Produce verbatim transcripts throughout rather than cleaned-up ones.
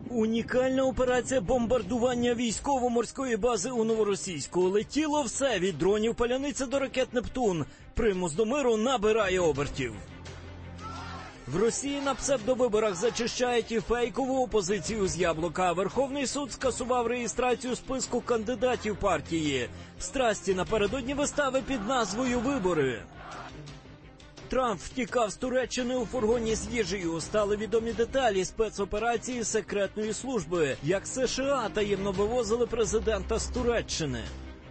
Унікальна операція бомбардування військово-морської бази у Новоросійську. Летіло все від дронів «Паляниця» до ракет «Нептун». Примус до миру набирає обертів. В Росії на псевдовиборах зачищають і фейкову опозицію з Яблука. Верховний суд скасував реєстрацію списку кандидатів партії. Страсті напередодні вистави під назвою «Вибори». Трамп втікав з Туреччини у фургоні з їжею. Стали відомі деталі спецоперації секретної служби. Як США таємно вивозили президента з Туреччини.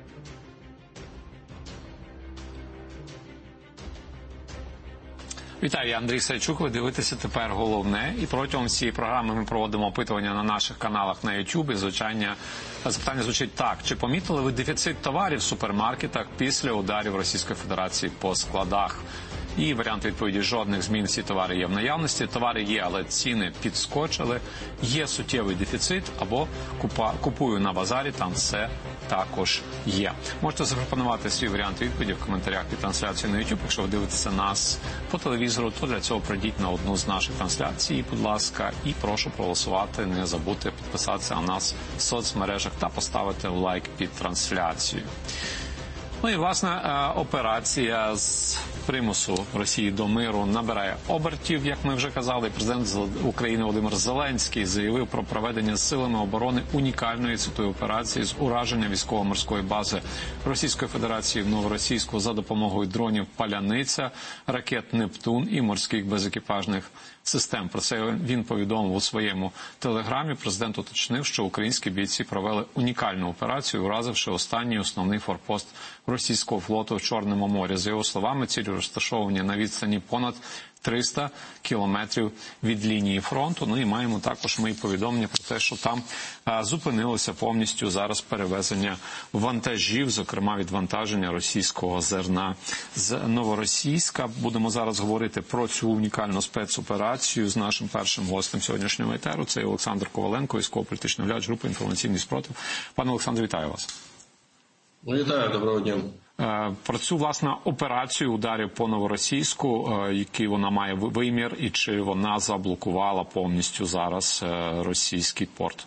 Вітаю, я Андрій Сайчук. Ви дивитеся тепер головне. І протягом всієї програми ми проводимо опитування на наших каналах на YouTube. Звичайно, запитання звучить так. Чи помітили ви дефіцит товарів в супермаркетах після ударів Російської Федерації по складах? І варіант відповіді: жодних змін, всі товари є в наявності. Товари є, але ціни підскочили. Є суттєвий дефіцит або купа, купую на базарі, там все також є. Можете запропонувати свій варіант відповіді в коментарях під трансляцією на YouTube. Якщо ви дивитеся нас по телевізору, то для цього прийдіть на одну з наших трансляцій, будь ласка, і прошу проголосувати. Не забудьте підписатися на нас в соцмережах та поставити лайк під трансляцією. Ну і, власне, операція з примусу Росії до миру набирає обертів, як ми вже казали. Президент України Володимир Зеленський заявив про проведення силами оборони унікальної, цитую, операції з ураження військово-морської бази Російської Федерації в Новоросійську за допомогою дронів «Паляниця», ракет «Нептун» і морських безекіпажних систем. Про це він повідомив у своєму телеграмі. Президент уточнив, що українські бійці провели унікальну операцію, уразивши останній основний форпост російського флоту в Чорному морі. За його словами, цілі розташовані на відстані понад триста кілометрів від лінії фронту. Ну і маємо також ми повідомлення про те, що там а, зупинилося повністю зараз перевезення вантажів, зокрема відвантаження російського зерна з Новоросійська. Будемо зараз говорити про цю унікальну спецоперацію з нашим першим гостем сьогоднішнього етеру. Це Олександр Коваленко, військово-політичний глядач групи «Інформаційний спротив». Пане Олександре, вітаю вас. Вітаю, доброго дня. Про цю, власне, операцію ударів по Новоросійську, який вона має вимір, і чи вона заблокувала повністю зараз російський порт?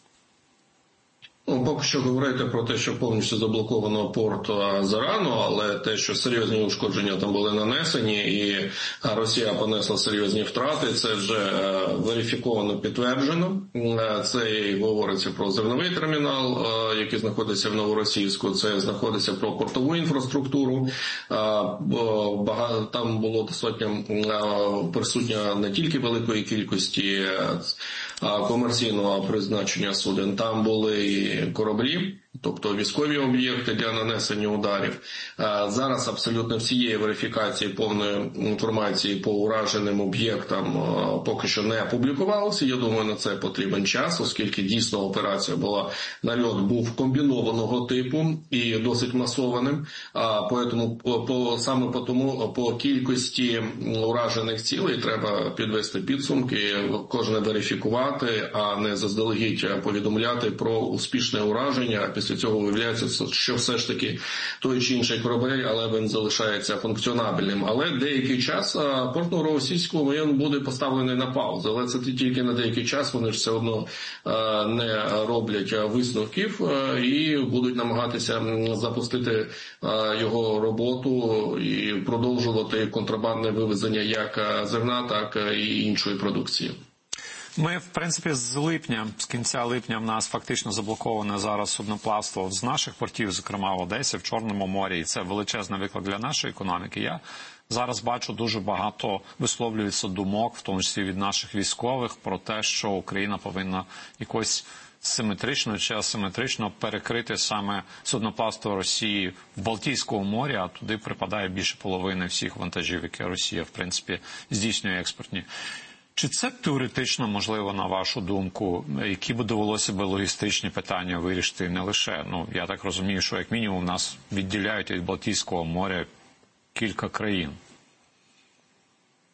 Ну, поки що говорити про те, що повністю заблоковано порт зарано, але те, що серйозні ушкодження там були нанесені і Росія понесла серйозні втрати, це вже верифіковано, підтверджено. Це і говориться про зерновий термінал, який знаходиться в Новоросійську, це знаходиться про портову інфраструктуру. Там було достатньо присутня не тільки великої кількості комерційного призначення суден, там були і кораблі, тобто військові об'єкти для нанесення ударів. Зараз абсолютно всієї верифікації повної інформації по ураженим об'єктам поки що не опублікувалося. Я думаю, на це потрібен час, оскільки дійсно операція була, нальот був комбінованого типу і досить масованим. Поэтому, по, саме по тому, по кількості уражених цілей треба підвести підсумки, кожне верифікувати, а не заздалегідь повідомляти про успішне ураження. Після цього виявляється, що все ж таки той чи інший корабель, але він залишається функціонабельним. Але деякий час порт Новоросійського він буде поставлений на паузу. Але це тільки на деякий час, вони ж все одно не роблять висновків і будуть намагатися запустити його роботу і продовжувати контрабандне вивезення як зерна, так і іншої продукції. Ми, в принципі, з липня, з кінця липня в нас фактично заблоковане зараз судноплавство з наших портів, зокрема в Одесі, в Чорному морі, і це величезний виклик для нашої економіки. Я зараз бачу дуже багато висловлюється думок, в тому числі від наших військових, про те, що Україна повинна якось симетрично чи асиметрично перекрити саме судноплавство Росії в Балтійському морі, а туди припадає більше половини всіх вантажів, які Росія, в принципі, здійснює експортні. Чи це теоретично можливо, на вашу думку, які б довелося би логістичні питання вирішити не лише, ну, я так розумію, що як мінімум нас відділяють від Балтійського моря кілька країн?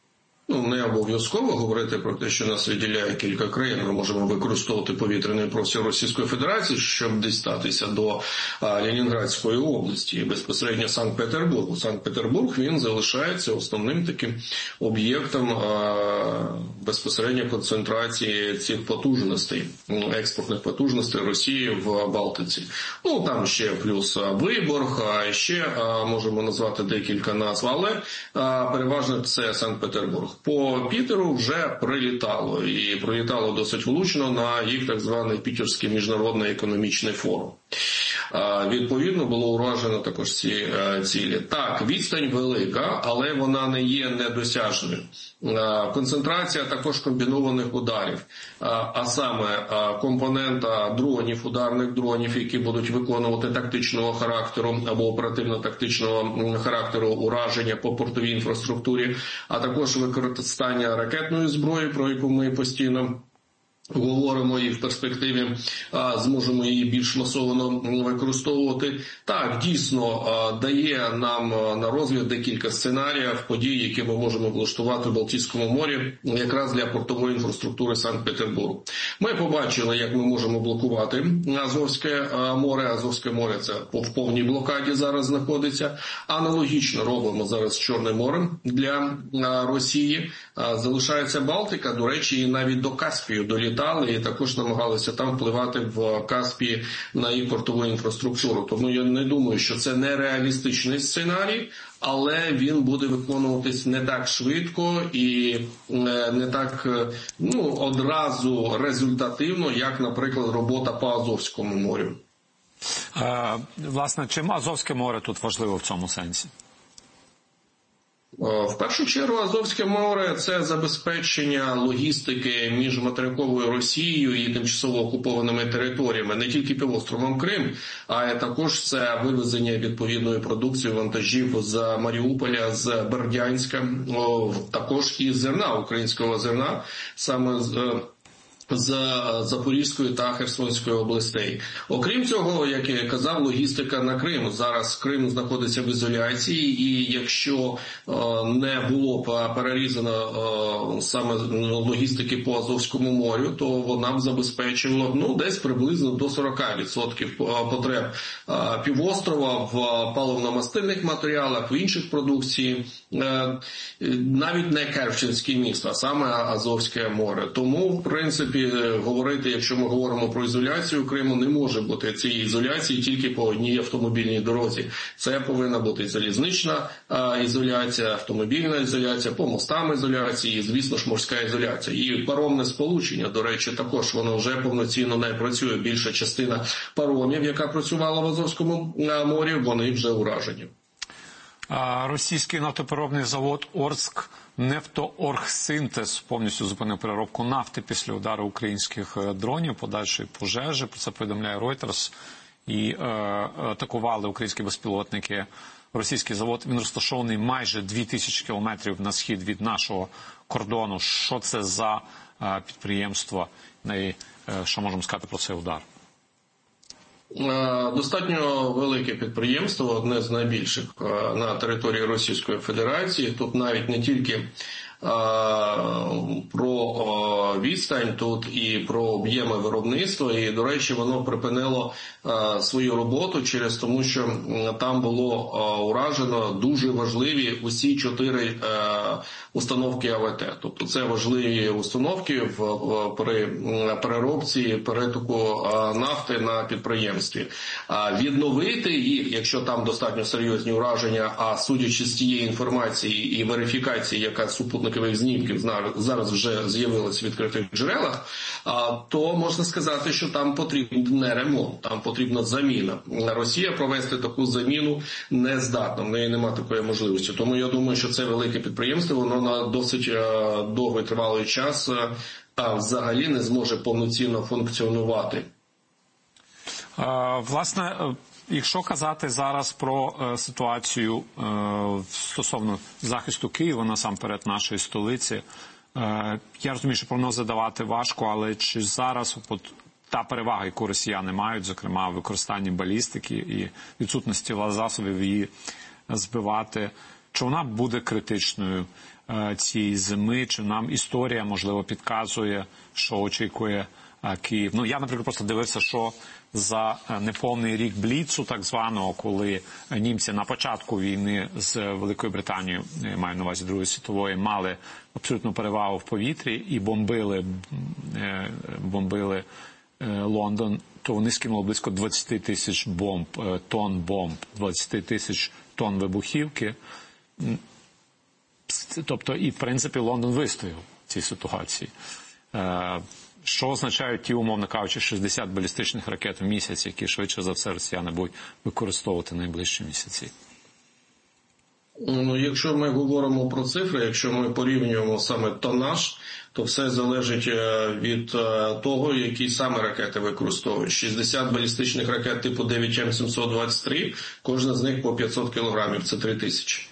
Ну, не обов'язково говорити про те, що нас виділяє кілька країн. Ми можемо використовувати повітряний простір Російської Федерації, щоб дістатися до а, Ленінградської області і безпосередньо Санкт-Петербургу. Санкт-Петербург, він залишається основним таким об'єктом а, безпосередньо концентрації цих потужностей, експортних потужностей Росії в Балтиці. Ну, там ще плюс Виборг, а ще а, можемо назвати декілька назв, але а, переважно це Санкт-Петербург. По Пітеру вже прилітало, і прилітало досить влучно на їх так званий Пітерський міжнародний економічний форум. Відповідно, було уражено також ці цілі. Так, відстань велика, але вона не є недосяжною. Концентрація також комбінованих ударів, а саме компонента дронів, ударних дронів, які будуть виконувати тактичного характеру або оперативно-тактичного характеру ураження по портовій інфраструктурі, а також використання ракетної зброї, про яку ми постійно говоримо і в перспективі а, зможемо її більш масово використовувати. Так, дійсно а, дає нам а, на розгляд декілька сценаріїв подій, які ми можемо влаштувати в Балтійському морі, якраз для портової інфраструктури Санкт-Петербургу. Ми побачили, як ми можемо блокувати Азовське а, море. Азовське море це в повній блокаді зараз знаходиться. Аналогічно робимо зараз з Чорним морем для а, Росії. А, залишається Балтика, до речі, і навіть до Каспію долітає. І також намагалися там впливати в Каспії на їх портову інфраструктуру. Тому я не думаю, що це нереалістичний сценарій, але він буде виконуватись не так швидко і не так, ну, одразу результативно, як, наприклад, робота по Азовському морю. Е, власне, чим Азовське море тут важливо в цьому сенсі? В першу чергу Азовське море – це забезпечення логістики між материковою Росією і тимчасово окупованими територіями, не тільки півостровом Крим, а також це вивезення відповідної продукції вантажів з Маріуполя, з Бердянська, також і зерна, українського зерна, саме з з Запорізької та Херсонської областей. Окрім цього, як я казав, логістика на Крим. Зараз Крим знаходиться в ізоляції, і якщо е, не було б перерізано е, саме логістики по Азовському морю, то вона б забезпечила ну, десь приблизно до сорок відсотків потреб е, півострова в паливно-мастильних матеріалах, в інших продукції, е, навіть не Керченське місто, а саме Азовське море. Тому, в принципі, говорити, якщо ми говоримо про ізоляцію Криму, не може бути цієї ізоляції тільки по одній автомобільній дорозі. Це повинна бути залізнична а, ізоляція, автомобільна ізоляція, по мостам ізоляції, і, звісно ж, морська ізоляція. І паромне сполучення, до речі, також воно вже повноцінно не працює. Більша частина паромів, яка працювала в Азовському морі, вони вже уражені. Російський нафтопереробний завод «Орск Нефтооргсинтез» повністю зупинив переробку нафти після удару українських дронів, подальшої пожежі. Про це повідомляє Reuters. І е, атакували українські безпілотники російський завод. Він розташований майже дві тисячі кілометрів на схід від нашого кордону. Що це за е, підприємство? І, е, що можемо сказати про цей удар? Достатньо велике підприємство, одне з найбільших на території Російської Федерації. Тут навіть не тільки про відстань, тут і про об'єми виробництва. І, до речі, воно припинило свою роботу через тому, що там було уражено дуже важливі усі чотири установки АВТ. Тобто це важливі установки в, при переробці, перетоку нафти на підприємстві. Відновити їх, якщо там достатньо серйозні ураження, а судячи з тієї інформації і верифікації, яка супутникових знімків зараз вже з'явилась в відкритих джерелах, то можна сказати, що там потрібен не ремонт, там потрібна заміна. Росія провести таку заміну не здатна, в неї немає такої можливості. Тому я думаю, що це велике підприємство, воно на досить довгий тривалий час взагалі не зможе повноцінно функціонувати. Власне, якщо казати зараз про е, ситуацію е, стосовно захисту Києва, насамперед нашої столиці, е, я розумію, що прогнози давати важко, але чи зараз от, та перевага, яку росіяни мають, зокрема в використанні балістики і відсутності засобів її збивати, чи вона буде критичною цієї зими, чи нам історія, можливо, підказує, що очікує Київ. Ну, я, наприклад, просто дивився, що за неповний рік Бліцу, так званого, коли німці на початку війни з Великою Британією, маю на увазі Другої світової, мали абсолютну перевагу в повітрі і бомбили, бомбили Лондон, то вони скинули близько двадцять тисяч бомб, тонн бомб, двадцять тисяч тонн вибухівки. Тобто, і, в принципі, Лондон вистояв в цій ситуації. Що означають ті, умовно кажучи, шістдесят балістичних ракет в місяць, які швидше за все росіяни будуть використовувати найближчі місяці? Ну, якщо ми говоримо про цифри, якщо ми порівнюємо саме тоннаж, то все залежить від того, які саме ракети використовують. шістдесят балістичних ракет типу дев'ять Ем сімсот двадцять три, кожна з них по п'ятсот кілограмів, це три тисячі.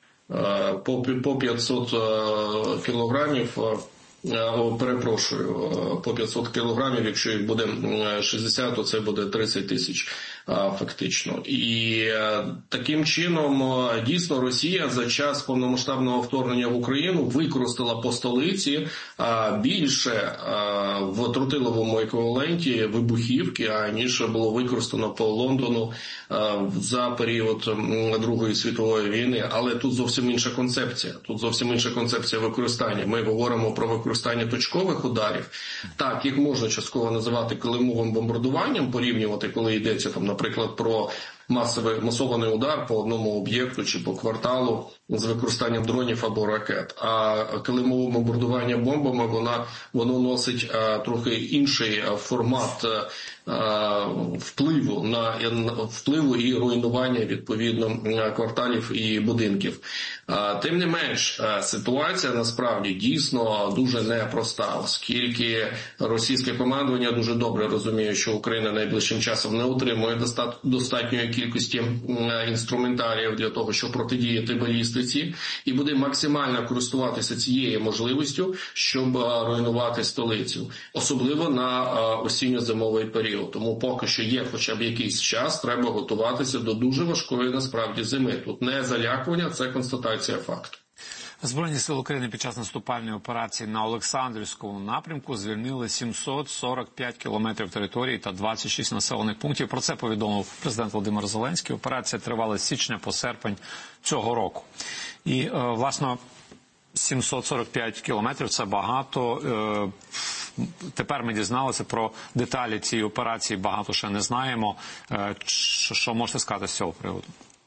По п'ятсот кілограмів, перепрошую, по п'ятсот кілограмів, якщо їх буде шістдесят, то це буде тридцять тисяч фактично. І таким чином, дійсно, Росія за час повномасштабного вторгнення в Україну використала по столиці більше в тротиловому еквіваленті вибухівки, аніж було використано по Лондону за період Другої світової війни. Але тут зовсім інша концепція. Тут зовсім інша концепція використання. Ми говоримо про використання точкових ударів. Так, їх можна частково називати килимовим бомбардуванням, порівнювати, коли йдеться там, наприклад, про масовий масований удар по одному об'єкту чи по кварталу з використанням дронів або ракет. А килимове бомбардування бомбами, вона, воно носить а, трохи інший а, формат а, впливу на впливу і руйнування, відповідно, кварталів і будинків. А, тим не менш, а, ситуація насправді дійсно дуже непроста, оскільки російське командування дуже добре розуміє, що Україна найближчим часом не отримує достат, достатньої кількості інструментаріїв для того, щоб протидіяти балістиці, і буде максимально користуватися цією можливістю, щоб руйнувати столицю, особливо на осінньо-зимовий період. Тому поки що є хоча б якийсь час, треба готуватися до дуже важкої насправді зими. Тут не залякування, це констатація факту. Збройні сили України під час наступальної операції на Олександрівському напрямку звільнили сімсот сорок п'ять кілометрів території та двадцять шість населених пунктів. Про це повідомив президент Володимир Зеленський. Операція тривала з січня по серпень цього року. І, власне, сімсот сорок п'ять кілометрів – це багато. Тепер ми дізналися про деталі цієї операції, багато ще не знаємо. Що можете сказати з цього приводу?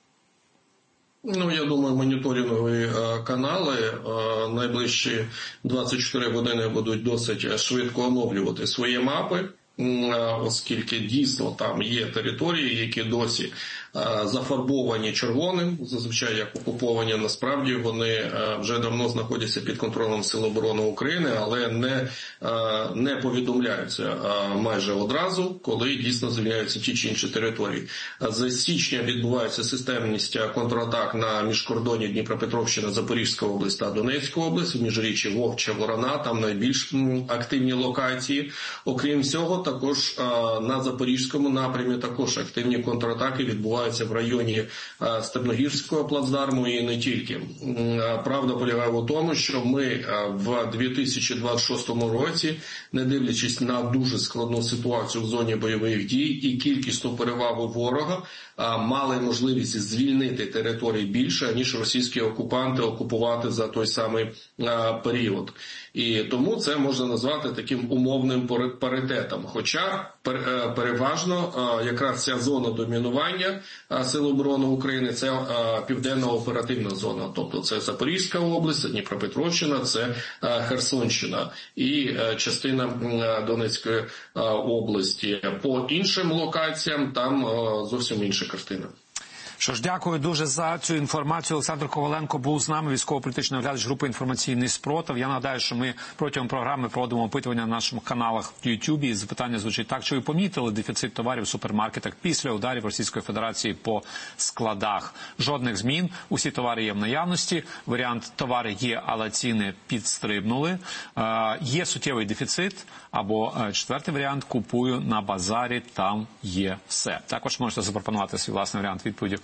Ну, я думаю, моніторингові е, канали е, найближчі двадцять чотири години будуть досить швидко оновлювати свої мапи, е, оскільки дійсно там є території, які досі е, зафарбовані червоним, зазвичай як окуповані. Насправді вони е, вже давно знаходяться під контролем Сил оборони України, але не, е, не повідомляються е, майже одразу, коли дійсно звільняються ті чи інші території. З січня відбувається системність контратак на міжкордоні Дніпропетровщина, Запорізька область та Донецька область, в міжріччі Вовча, Ворона, там найбільш активні локації. Окрім всього, також е, на Запорізькому напрямі також активні контратаки відбуваються в районі Степногірського плацдарму і не тільки. Правда полягає в тому, що ми в дві тисячі двадцять шостому році, не дивлячись на дуже складну ситуацію в зоні бойових дій і кількісну перевагу ворога, мали можливість звільнити територій більше, ніж російські окупанти окупувати за той самий період. І тому це можна назвати таким умовним паритетом. Хоча переважно якраз ця зона домінування Сил оборони України – це південна оперативна зона. Тобто це Запорізька область, це Дніпропетровщина, це Херсонщина і частина Донецької області. По іншим локаціям там зовсім інша картина. Що ж, дякую дуже за цю інформацію. Олександр Коваленко був з нами, військово-політичний оглядач групи «Інформаційний спротив». Я нагадаю, що ми протягом програми проводимо опитування на наших каналах в Ютубі. І запитання звучить так: чи ви помітили дефіцит товарів в супермаркетах після ударів Російської Федерації по складах? Жодних змін. Усі товари є в наявності. Варіант «товари є, але ціни підстрибнули». Е, є суттєвий дефіцит. Або четвертий варіант – купую на базарі, там є все. Також можете запропонувати свій власний варіант відповіді в коментарях.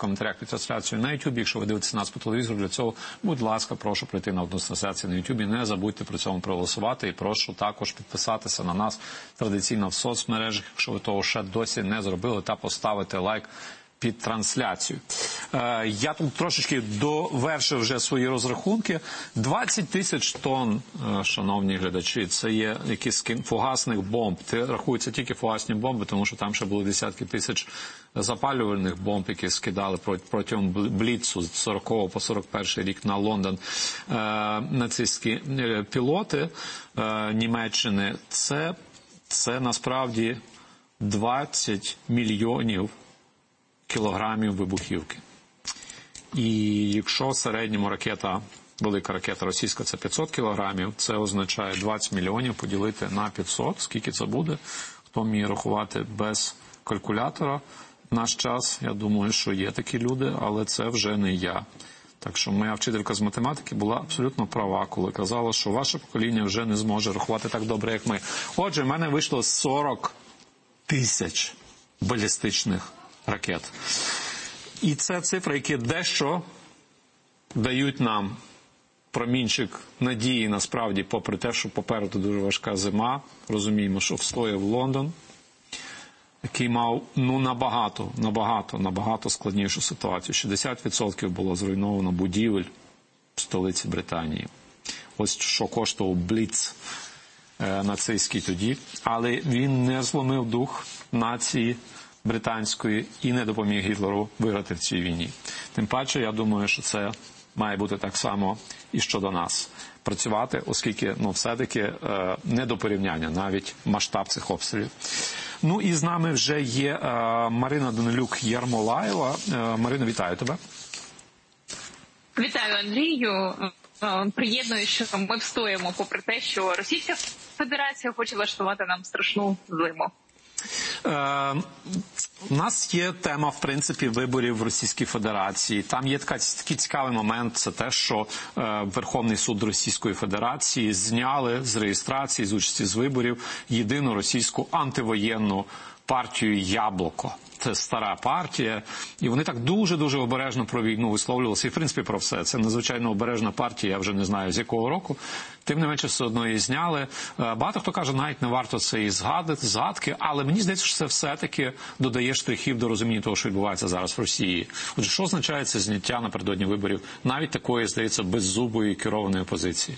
коментарях під трансляцією на YouTube. Якщо ви дивитеся нас по телевізору, для цього, будь ласка, прошу прийти на одну з трансляцій на YouTube. Не забудьте при цьому проголосувати і прошу також підписатися на нас традиційно в соцмережах, якщо ви того ще досі не зробили, та поставити лайк під трансляцію. Е, я тут трошечки довершив вже свої розрахунки. двадцять тисяч тонн, е, шановні глядачі, це є якісь фугасних бомб. Це рахуються тільки фугасні бомби, тому що там ще були десятки тисяч запалювальних бомб, які скидали протягом Бліцу з сорокового по сорок перший рік на Лондон е, нацистські пілоти е, Німеччини. Це, це насправді двадцять мільйонів кілограмів вибухівки. І якщо в середньому ракета, велика ракета російська, це п'ятсот кілограмів, це означає двадцять мільйонів поділити на п'ятсот. Скільки це буде? Хто вміє рахувати без калькулятора? В наш час, я думаю, що є такі люди, але це вже не я. Так що моя вчителька з математики була абсолютно права, коли казала, що ваше покоління вже не зможе рахувати так добре, як ми. Отже, в мене вийшло сорок тисяч балістичних ракет. І це цифри, які дещо дають нам промінчик надії, насправді, попри те, що попереду дуже важка зима. Розуміємо, що встояв Лондон, який мав, ну, набагато, набагато, набагато складнішу ситуацію. шістдесят відсотків було зруйновано будівель в столиці Британії. Ось що коштував Бліц е, нацистський тоді. Але він не зломив дух нації британської і не допоміг Гітлеру виграти в цій війні. Тим паче, я думаю, що це має бути так само і щодо нас. Працювати, оскільки, ну, все-таки е, не до порівняння, навіть масштаб цих обстрілів. Ну і з нами вже є е, Марина Данилюк-Ярмолаєва. Е, Марино, вітаю тебе. Вітаю, Андрію. Приєдную, що ми встоїмо попри те, що Російська Федерація хоче влаштувати нам страшну зиму. Е, у нас є тема, в принципі, виборів в Російській Федерації. Там є така, такий цікавий момент, це те, що е, Верховний суд Російської Федерації зняли з реєстрації, з участі з виборів єдину російську антивоєнну партію «Яблоко». Це стара партія, і вони так дуже-дуже обережно про війну висловлювалися, і в принципі про все. Це надзвичайно обережна партія, я вже не знаю з якого року. Тим не менше, все одно її зняли. Багато хто каже, навіть не варто це і згадати, згадки, але мені здається, що це все-таки додає штрихів до розуміння того, що відбувається зараз в Росії. Отже, що означає це зняття напередодні виборів навіть такої, здається, беззубої керованої опозиції?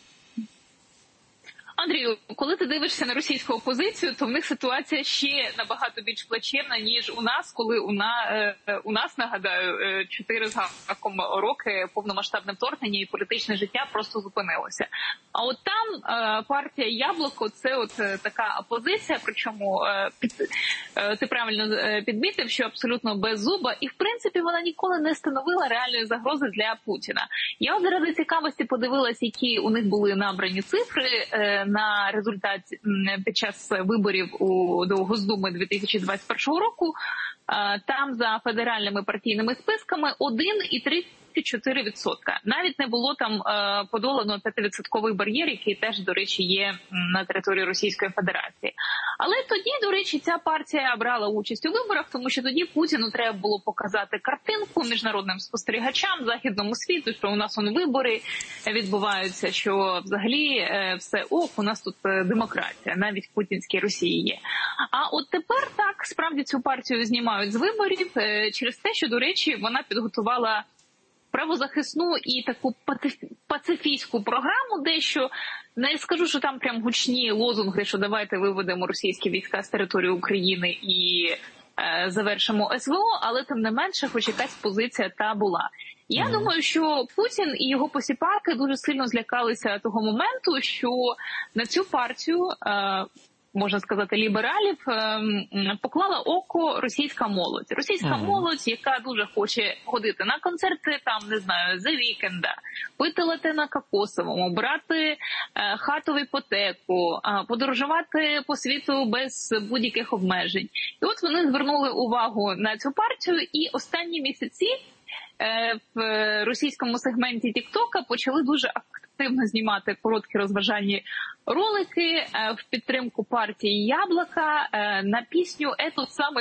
Андрію, коли ти дивишся на російську опозицію, то в них ситуація ще набагато більш плачевна, ніж у нас, коли у, на, у нас, нагадаю, чотири з гаком роки повномасштабне вторгнення і політичне життя просто зупинилося. А от там партія «Яблоко» – це от така опозиція, причому ти правильно підмітив, що абсолютно без зуба, і в принципі вона ніколи не становила реальної загрози для Путіна. Я от заради цікавості подивилась, які у них були набрані цифри на результат під час виборів у, до Госдуми дві тисячі двадцять першого року. Там за федеральними партійними списками один і тридцять чотири відсотка. Навіть не було там подолано п'ятивідсотковий бар'єр, який теж, до речі, є на території Російської Федерації. Але тоді, до речі, ця партія брала участь у виборах, тому що тоді Путіну треба було показати картинку міжнародним спостерігачам, західному світу, що у нас он вибори відбуваються, що взагалі все ок, у нас тут демократія, навіть в путінській Росії є. А от тепер так, справді цю партію знімають з виборів через те, що, до речі, вона підготувала правозахисну і таку пацифійську програму, дещо, не скажу, що там прям гучні лозунги, що давайте виведемо російські війська з території України і е, завершимо ес ве о, але тим не менше, хоч якась позиція та була. Я mm. думаю, що Путін і його посіпаки дуже сильно злякалися того моменту, що на цю партію, е, можна сказати, лібералів, поклала око російська молодь. Російська mm. молодь, яка дуже хоче ходити на концерти, там, не знаю, The Weeknd, пити лате на кокосовому, брати хату в іпотеку, подорожувати по світу без будь-яких обмежень. І от вони звернули увагу на цю партію, і останні місяці в російському сегменті Тік-Тока почали дуже активно знімати короткі розважальні ролики в підтримку партії «Яблока» на пісню «Этот самий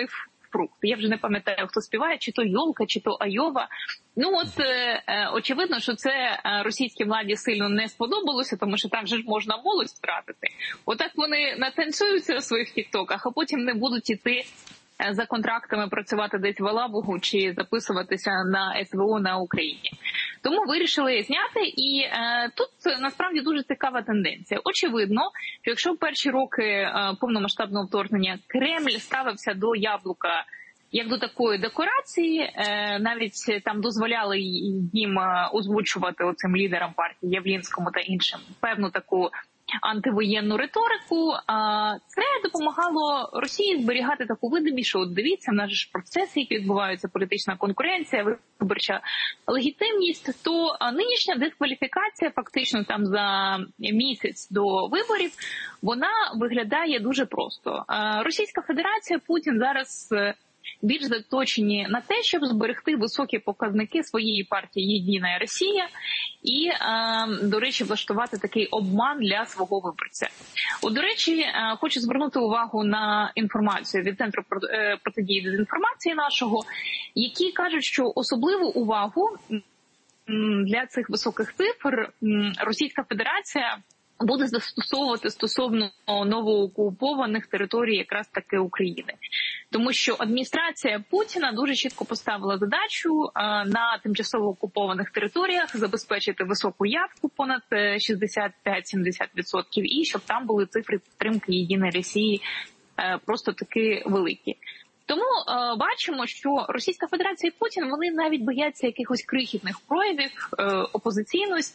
фрукт. Я вже не пам'ятаю, хто співає, чи то Йолка, чи то Айова. Ну от, е, е, очевидно, що це російській владі сильно не сподобалося, тому що так же ж можна молодь втратити. Отак вони натанцюються у своїх тіктоках, а потім не будуть іти за контрактами працювати десь в Алабугу чи записуватися на ес ве о на Україні. Тому вирішили зняти, і е, тут насправді дуже цікава тенденція. Очевидно, що якщо в перші роки е, повномасштабного вторгнення Кремль ставився до Яблука як до такої декорації, е, навіть там дозволяли їм озвучувати оцим лідерам партії Явлінському та іншим певну таку антивоєнну риторику, це допомагало Росії зберігати таку видимість, що от дивіться, в нас ж процеси, які відбуваються, політична конкуренція, виборча легітимність, то нинішня дискваліфікація фактично там за місяць до виборів, вона виглядає дуже просто. Російська Федерація, Путін зараз більш заточені на те, щоб зберегти високі показники своєї партії «Єдина Росія» і, до речі, влаштувати такий обман для свого виборця. От, до речі, хочу звернути увагу на інформацію від Центру протидії дезінформації нашого, які кажуть, що особливу увагу для цих високих цифр Російська Федерація буде застосовувати стосовно новоокупованих територій якраз таки України. Тому що адміністрація Путіна дуже чітко поставила задачу на тимчасово окупованих територіях забезпечити високу явку понад шістдесят п'ять - сімдесят відсотків і щоб там були цифри підтримки Єдиної Росії просто таки великі. Тому е, бачимо, що Російська Федерація і Путін, вони навіть бояться якихось крихітних проявів е, опозиційності,